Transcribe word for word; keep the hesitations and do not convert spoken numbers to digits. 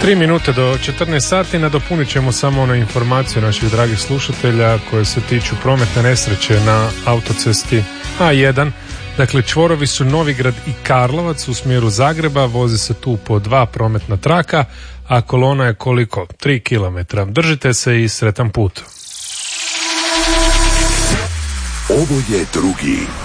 Tri minute do četrnaest sati, nadopunit ćemo samo onu informaciju naših dragih slušatelja koje se tiču prometne nesreće na autocesti A jedan. Dakle, čvorovi su Novigrad i Karlovac u smjeru Zagreba, vozi se tu po dva prometna traka, a kolona je koliko? Tri kilometra. Držite se i sretan put. Ovo je drugi